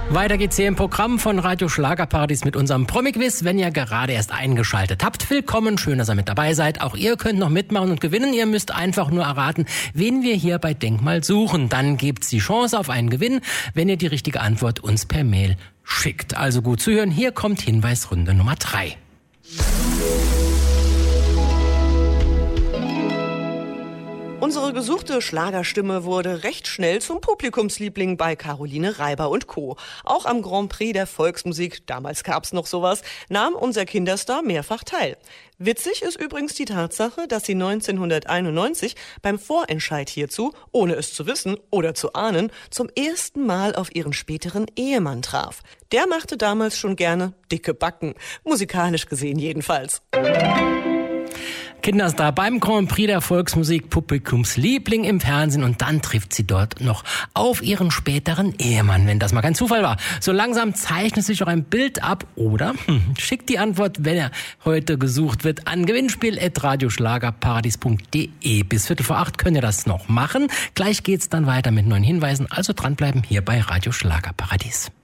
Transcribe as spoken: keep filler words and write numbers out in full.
Weiter geht's hier im Programm von Radio Schlagerparadies mit unserem Promi-Quiz. Wenn ihr gerade erst eingeschaltet habt, willkommen, schön, dass ihr mit dabei seid. Auch ihr könnt noch mitmachen und gewinnen. Ihr müsst einfach nur erraten, wen wir hier bei Denkmal suchen. Dann gibt's die Chance auf einen Gewinn, wenn ihr die richtige Antwort uns per Mail schickt. Also gut zuhören, hier kommt Hinweisrunde Nummer drei. Unsere gesuchte Schlagerstimme wurde recht schnell zum Publikumsliebling bei Caroline Reiber und Co. Auch am Grand Prix der Volksmusik, damals gab's noch sowas, nahm unser Kinderstar mehrfach teil. Witzig ist übrigens die Tatsache, dass sie neunzehnhunderteinundneunzig beim Vorentscheid hierzu, ohne es zu wissen oder zu ahnen, zum ersten Mal auf ihren späteren Ehemann traf. Der machte damals schon gerne dicke Backen, musikalisch gesehen jedenfalls. Kinderstar beim Grand Prix der Volksmusik, Publikumsliebling im Fernsehen, und dann trifft sie dort noch auf ihren späteren Ehemann, wenn das mal kein Zufall war. So langsam zeichnet sich auch ein Bild ab, oder? Hm, schickt die Antwort, wenn er heute gesucht wird, an gewinnspiel at radioschlagerparadies punkt de. Bis Viertel vor acht könnt ihr das noch machen. Gleich geht's dann weiter mit neuen Hinweisen, also dranbleiben hier bei Radio Schlagerparadies.